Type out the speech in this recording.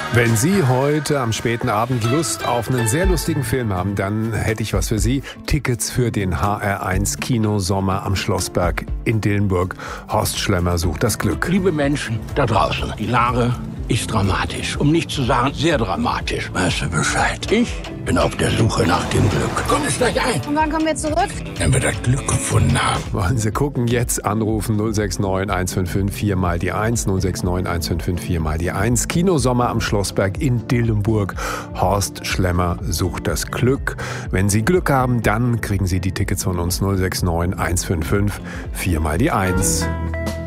Wenn Sie heute am späten Abend Lust auf einen sehr lustigen Film haben, dann hätte ich was für Sie. Tickets für den HR1 Kinosommer am Schlossberg in Dillenburg. Horst Schlemmer sucht das Glück. Liebe Menschen da draußen, die Lage ist dramatisch, um nicht zu sagen sehr dramatisch. Weißt du Bescheid? Ich bin auf der Suche nach dem Glück. Komm, es gleich ein. Und wann kommen wir zurück? Wenn wir das Glück gefunden haben. Wollen Sie gucken? Jetzt anrufen 069 155 4 mal die 1, 069 155 4 mal die 1. Kinosommer am Schlossberg in Dillenburg. Horst Schlemmer sucht das Glück. Wenn Sie Glück haben, dann kriegen Sie die Tickets von uns 069 155 4 mal die 1.